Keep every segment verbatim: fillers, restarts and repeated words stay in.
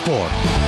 Spor.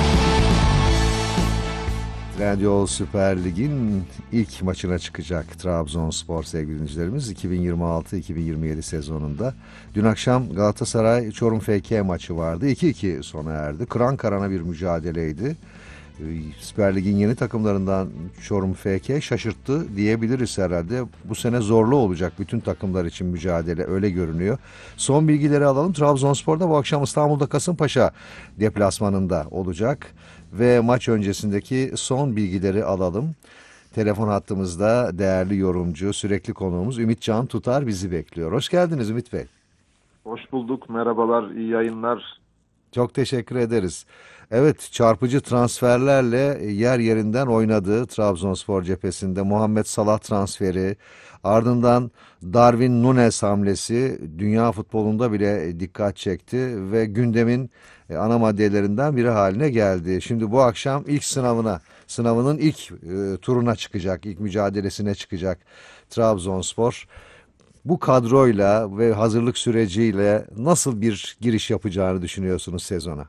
Trendyol Süper Lig'in ilk maçına çıkacak Trabzonspor sevgili dinleyicilerimiz iki bin yirmi altı iki bin yirmi yedi sezonunda. Dün akşam Galatasaray Çorum F K maçı vardı. iki iki sona erdi. Kıran kırana bir mücadeleydi. Süper Lig'in yeni takımlarından Çorum F K şaşırttı diyebiliriz herhalde. Bu sene zorlu olacak bütün takımlar için mücadele, öyle görünüyor. Son bilgileri alalım. Trabzonspor'da bu akşam İstanbul'da Kasımpaşa deplasmanında olacak. Ve maç öncesindeki son bilgileri alalım. Telefon hattımızda değerli yorumcu, sürekli konuğumuz Ümit Can Tutar bizi bekliyor. Hoş geldiniz Ümit Bey. Hoş bulduk, merhabalar, iyi yayınlar. Çok teşekkür ederiz. Evet, çarpıcı transferlerle yer yerinden oynadığı Trabzonspor cephesinde Muhammed Salah transferi, ardından Darwin Núñez hamlesi dünya futbolunda bile dikkat çekti ve gündemin ana maddelerinden biri haline geldi. Şimdi bu akşam ilk sınavına, sınavının ilk e, turuna çıkacak, ilk mücadelesine çıkacak Trabzonspor. Bu kadroyla ve hazırlık süreciyle nasıl bir giriş yapacağını düşünüyorsunuz sezona?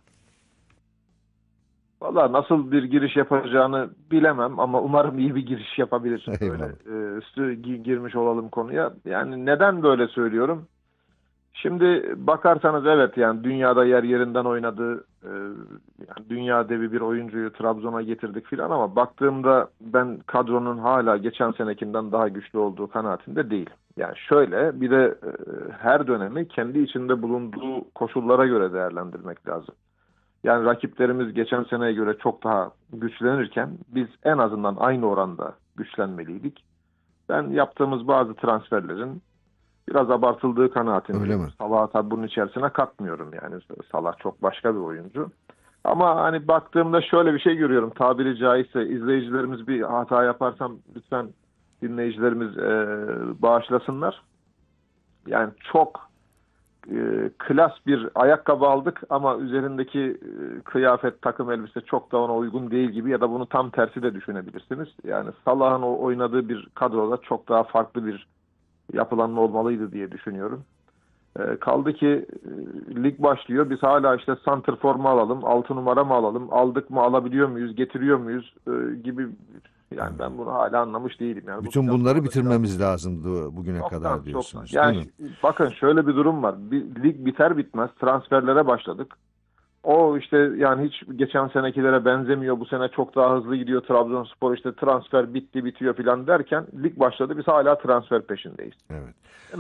Valla nasıl bir giriş yapacağını bilemem ama umarım iyi bir giriş yapabilir. Öyle e, üstü gi- girmiş olalım konuya. Yani neden böyle söylüyorum? Şimdi bakarsanız evet, yani dünyada yer yerinden oynadı. E, yani dünya devi bir oyuncuyu Trabzon'a getirdik filan ama baktığımda ben kadronun hala geçen senekinden daha güçlü olduğu kanaatinde değil. Yani şöyle, bir de e, her dönemi kendi içinde bulunduğu koşullara göre değerlendirmek lazım. Yani rakiplerimiz geçen seneye göre çok daha güçlenirken biz en azından aynı oranda güçlenmeliydik. Ben yaptığımız bazı transferlerin biraz abartıldığı kanaatindeyim. Salah'ı tabii bunun içerisine katmıyorum yani. Salah çok başka bir oyuncu. Ama hani baktığımda şöyle bir şey görüyorum. Tabiri caizse izleyicilerimiz, bir hata yaparsam lütfen dinleyicilerimiz e, bağışlasınlar. Yani çok e, klas bir ayakkabı aldık ama üzerindeki e, kıyafet, takım elbise çok da ona uygun değil gibi, ya da bunu tam tersi de düşünebilirsiniz. Yani Salah'ın o oynadığı bir kadroda çok daha farklı bir yapılanma olmalıydı diye düşünüyorum. E, kaldı ki e, lig başlıyor. Biz hala işte santrfor mu alalım, altı numara mı alalım, aldık mı, alabiliyor muyuz, getiriyor muyuz e, gibi, yani ben bunu hala anlamış değilim. Yani bütün bu bunları bitirmemiz lazımdı bugüne çoktan, kadar diyorsunuz, çoktan. değil Yani mi? bakın şöyle bir durum var. Bir, lig biter bitmez transferlere başladık. O işte yani hiç geçen senekilere benzemiyor. Bu sene çok daha hızlı gidiyor Trabzonspor, işte transfer bitti bitiyor filan derken lig başladı. Biz hala transfer peşindeyiz. Evet.